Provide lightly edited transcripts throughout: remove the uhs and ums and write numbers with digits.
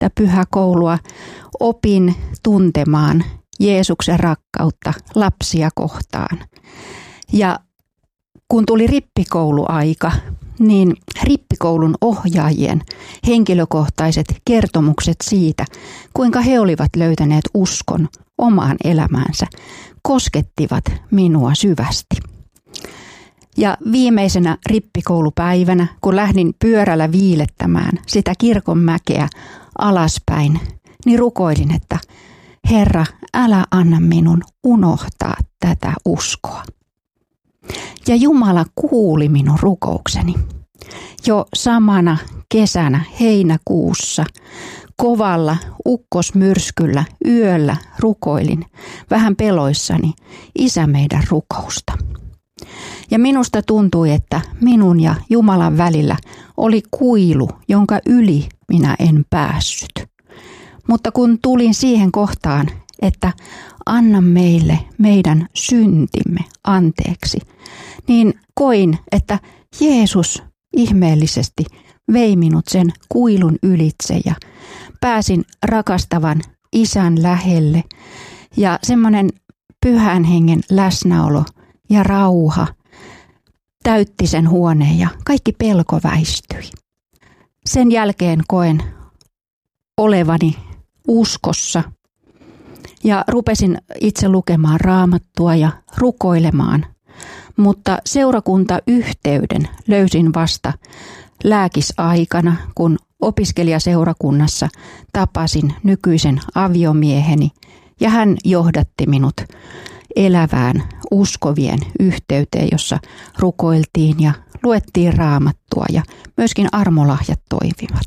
pyhäkoulua opin tuntemaan Jeesuksen rakkautta lapsia kohtaan. Ja kun tuli rippikouluaika, niin rippikoulun ohjaajien henkilökohtaiset kertomukset siitä, kuinka he olivat löytäneet uskon omaan elämäänsä, koskettivat minua syvästi. Ja viimeisenä rippikoulupäivänä, kun lähdin pyörällä viilettämään sitä kirkonmäkeä alaspäin, niin rukoilin, että Herra, älä anna minun unohtaa tätä uskoa. Ja Jumala kuuli minun rukoukseni. Jo samana kesänä heinäkuussa kovalla ukkosmyrskyllä yöllä rukoilin vähän peloissani Isä meidän rukousta. Ja minusta tuntui, että minun ja Jumalan välillä oli kuilu, jonka yli minä en päässyt. Mutta kun tulin siihen kohtaan, että anna meille meidän syntimme anteeksi, niin koin, että Jeesus ihmeellisesti vei minut sen kuilun ylitse ja pääsin rakastavan Isän lähelle ja semmoinen Pyhän Hengen läsnäolo ja rauha täytti sen huoneen ja kaikki pelko väistyi. Sen jälkeen koen olevani uskossa ja rupesin itse lukemaan Raamattua ja rukoilemaan, mutta seurakuntayhteyden löysin vasta lääkisaikana, kun opiskelijaseurakunnassa tapasin nykyisen aviomieheni ja hän johdatti minut elävään uskovien yhteyteen, jossa rukoiltiin ja luettiin Raamattua ja myöskin armolahjat toimivat.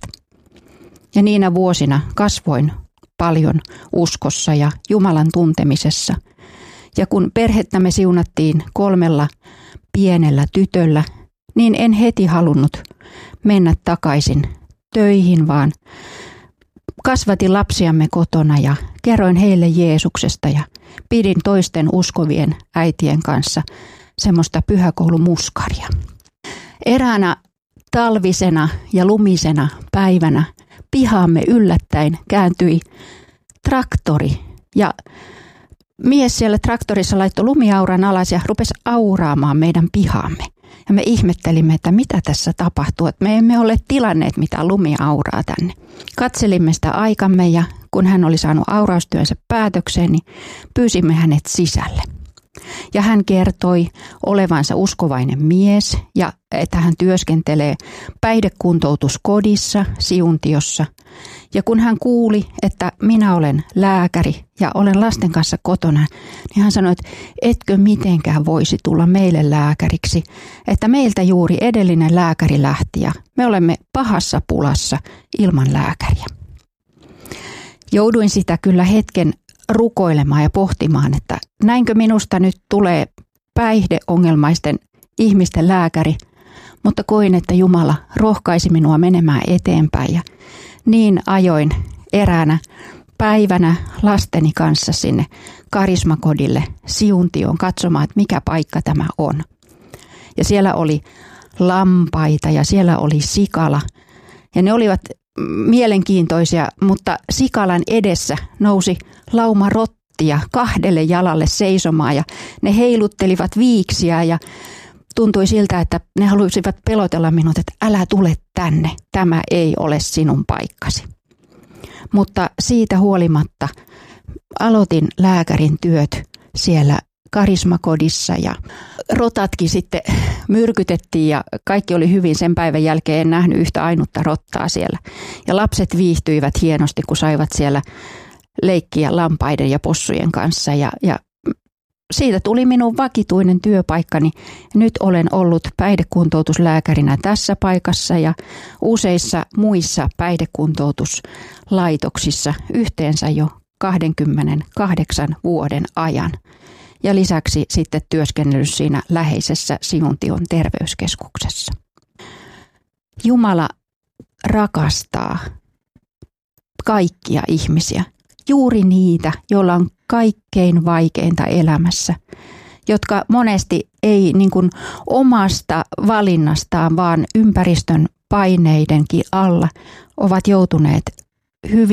Ja niinä vuosina kasvoin paljon uskossa ja Jumalan tuntemisessa. Ja kun perhettämme siunattiin 3 pienellä tytöllä, niin en heti halunnut mennä takaisin töihin, vaan kasvatin lapsiamme kotona ja kerroin heille Jeesuksesta ja pidin toisten uskovien äitien kanssa semmoista pyhäkoulumuskaria. Eräänä talvisena ja lumisena päivänä pihaamme yllättäen kääntyi traktori ja mies siellä traktorissa laittoi lumiauran alas ja rupesi auraamaan meidän pihamme. Ja me ihmettelimme, että mitä tässä tapahtuu, että me emme ole tilanneet mitään lumiauraa tänne. Katselimme sitä aikamme ja kun hän oli saanut auraustyönsä päätökseen, niin pyysimme hänet sisälle. Ja hän kertoi olevansa uskovainen mies ja että hän työskentelee päihdekuntoutuskodissa Siuntiossa. Ja kun hän kuuli, että minä olen lääkäri ja olen lasten kanssa kotona, niin hän sanoi, että etkö mitenkään voisi tulla meille lääkäriksi, että meiltä juuri edellinen lääkäri lähti ja me olemme pahassa pulassa ilman lääkäriä. Jouduin sitä kyllä hetken rukoilemaan ja pohtimaan, että näinkö minusta nyt tulee päihdeongelmaisten ihmisten lääkäri, mutta koin, että Jumala rohkaisi minua menemään eteenpäin ja niin ajoin eräänä päivänä lasteni kanssa sinne karismakodille Siuntioon katsomaan, että mikä paikka tämä on. Ja siellä oli lampaita ja siellä oli sikala ja ne olivat mielenkiintoisia, mutta sikalan edessä nousi lauma rottia 2 jalalle seisomaan ja ne heiluttelivat viiksiä ja tuntui siltä, että ne halusivat pelotella minut, että älä tule tänne, tämä ei ole sinun paikkasi. Mutta siitä huolimatta aloitin lääkärin työt siellä karismakodissa ja rotatkin sitten myrkytettiin ja kaikki oli hyvin. Sen päivän jälkeen en nähnyt yhtä ainutta rottaa siellä. Ja lapset viihtyivät hienosti, kun saivat siellä leikkiä lampaiden ja possujen kanssa ja siitä tuli minun vakituinen työpaikkani. Nyt olen ollut päihdekuntoutuslääkärinä tässä paikassa ja useissa muissa päihdekuntoutuslaitoksissa yhteensä jo 28 vuoden ajan. Ja lisäksi sitten työskennellyt siinä läheisessä Siuntion terveyskeskuksessa. Jumala rakastaa kaikkia ihmisiä, juuri niitä, joilla on kaikkein vaikeinta elämässä, jotka monesti ei niin kuin omasta valinnastaan, vaan ympäristön paineidenkin alla ovat joutuneet hyvin